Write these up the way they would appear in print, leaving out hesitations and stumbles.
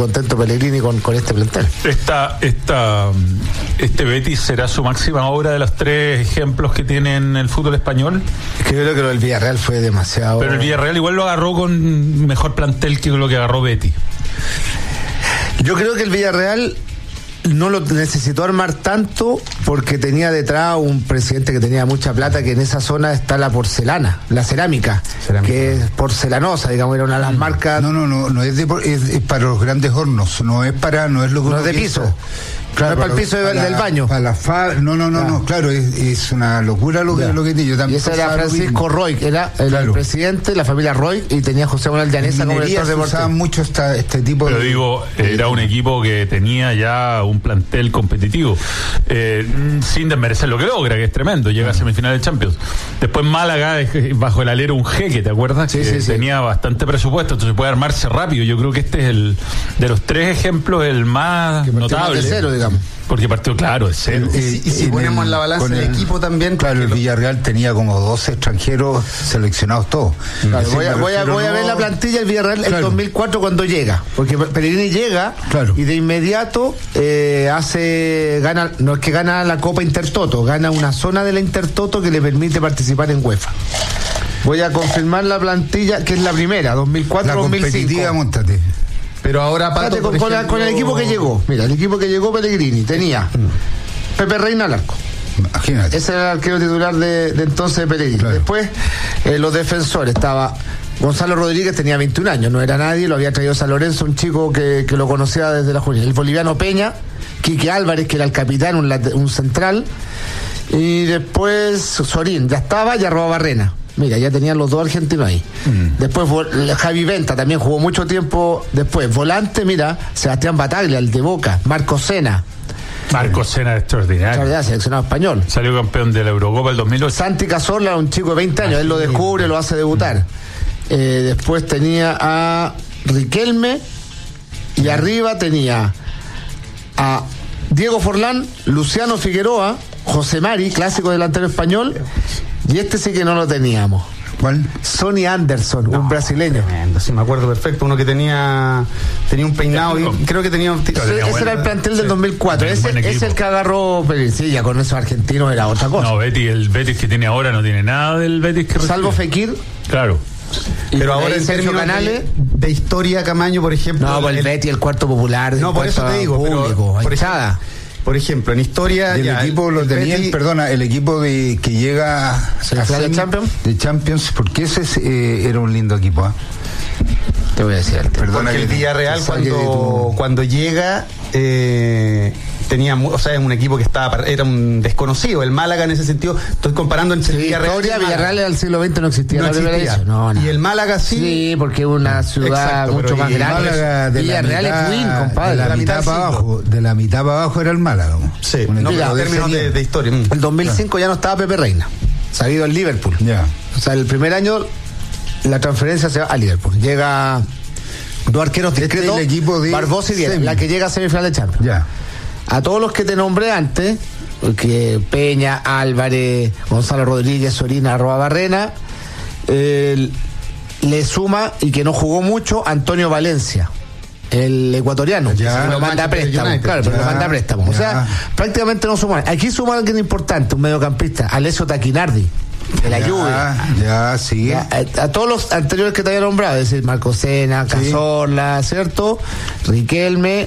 contento Pellegrini con este plantel. ¿Este Betis será su máxima obra de los 3 ejemplos que tiene en el fútbol español? Es que yo creo que lo del Villarreal fue demasiado. Pero el Villarreal igual lo agarró con mejor plantel que lo que agarró Betis. Yo creo que el Villarreal no lo necesitó armar tanto porque tenía detrás un presidente que tenía mucha plata, que en esa zona está la porcelana, la cerámica. Que es porcelanosa, digamos, era una de las marcas. No es para los grandes hornos, no es lo que no es de piso. Claro, para el piso del baño. Para la claro, es una locura lo que tiene. Yo también. Y ese era Francisco Roy, era el presidente de la familia Roy, y tenía José Manuel Llanesa como director de usaban mucho este tipo de. Pero digo, era un equipo que tenía ya un plantel competitivo, sin desmerecer lo que logra, que es tremendo, llega a semifinal de Champions. Después Málaga, bajo el alero un jeque, ¿te acuerdas? Sí, tenía bastante presupuesto, entonces puede armarse rápido. Yo creo que este es de los 3 ejemplos, el más notable. Porque partió, claro, de 0. Y si ponemos en la balanza el equipo también. Claro, el Villarreal tenía como 12 extranjeros seleccionados todos. Claro, voy a ver la plantilla del Villarreal en 2004 cuando llega. Porque Pellegrini llega y de inmediato gana, no es que gana la Copa Intertoto, gana una zona de la Intertoto que le permite participar en UEFA. Voy a confirmar la plantilla, que es la primera, 2004-2005. La competitiva, móntate. Pero ahora Pato, con el equipo que llegó. Mira, el equipo que llegó Pellegrini tenía Pepe Reina al arco. Imagínate. Ese era el arquero titular de entonces de Pellegrini. Claro. Después, los defensores, estaba Gonzalo Rodríguez, tenía 21 años, no era nadie, lo había traído San Lorenzo, un chico que lo conocía desde la juvenil. El boliviano Peña, Quique Álvarez, que era el capitán, un central. Y después Sorín, ya estaba, ya robaba Barrena. Mira, ya tenían los 2 argentinos ahí. Después Javi Venta también jugó mucho tiempo después. Volante, mira, Sebastián Bataglia, el de Boca. Marcos Sena. Marcos Sena, extraordinario. Seleccionado español. Salió campeón de la Eurocopa el 2008. Santi Cazorla, un chico de 20 años. Él lo descubre, lo hace debutar. Después tenía a Riquelme. Y arriba tenía a Diego Forlán, Luciano Figueroa, José Mari, clásico delantero español. Y este sí que no lo teníamos. ¿Cuál? Sonny Anderson, un brasileño. Tremendo, sí, me acuerdo perfecto. Uno que tenía un peinado y creo que tenía un... Ese era el plantel del 2004. Ese es el que agarró. Sí, ya con esos argentinos era otra cosa. No, el Betis que tiene ahora no tiene nada del Betis que salvo recibe. Fekir. Claro. Pero ahora en Sergio Canales de historia, Camaño, por ejemplo. No, el Betis, el cuarto popular. No, por eso te digo, público, pero, por ejemplo, en historia del equipo lo tenían, el equipo que llega de Champions, porque ese era un lindo equipo. Te voy a decir. Porque el Villarreal cuando llega tenía, o sea, es un equipo que era un desconocido. El Málaga en ese sentido, estoy comparando entre Villarreal en el siglo XX no existía. No. Y el Málaga sí. Sí, porque es una ciudad mucho más grande. Villarreal es Queen, compadre. De la mitad para abajo era el Málaga. Sí, en términos de historia. El 2005 ya no estaba Pepe Reina. Se ha ido al Liverpool. O sea, el primer año la transferencia se va a Liverpool. Llega 2 arqueros discretos, el equipo de Barbosa y Díaz, la que llega a semifinal de Champions. A todos los que te nombré antes, que Peña, Álvarez, Gonzalo Rodríguez, Sorina, Barrena, le suma, y que no jugó mucho, Antonio Valencia, el ecuatoriano, que lo manda a préstamo. Claro, pero lo manda a préstamo. O sea, prácticamente no suma. Aquí suma alguien importante, un mediocampista, Alessio Taquinardi, de la Juve. A todos los anteriores que te había nombrado, es decir, Marcos Sena, Cazorla, ¿cierto? Riquelme.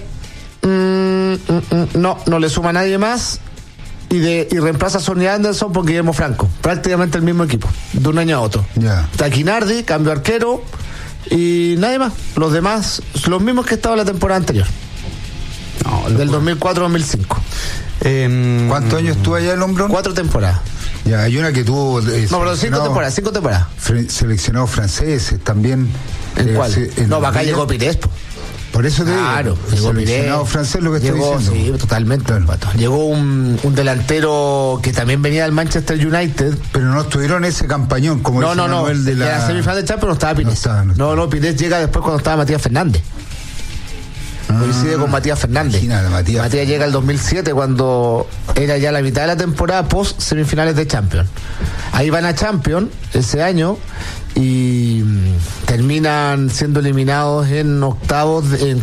No le suma a nadie más. Y reemplaza a Sonny Anderson por Guillermo Franco. Prácticamente el mismo equipo, de un año a otro. Taquinardi, cambio arquero, y nadie más. Los demás, los mismos que estaban la temporada anterior. Del 2004-2005. ¿Cuántos años estuvo allá el Hombrón? 4 temporadas. Hay una que tuvo... pero 5 temporadas. Seleccionados franceses también. ¿En cuál? Para acá llegó Pires. Por eso te digo, el seleccionado francés, lo que estoy diciendo. Sí, totalmente. Llegó un delantero que también venía del Manchester United. Pero no estuvieron en ese campañón, como no. De la semifinal de Champions no estaba Pires. No, Pires llega después cuando estaba Matías Fernández. Coincide con Matías Fernández. Matías llega el 2007, cuando era ya la mitad de la temporada post semifinales de Champions. Ahí van a Champions ese año y terminan siendo eliminados en octavos, en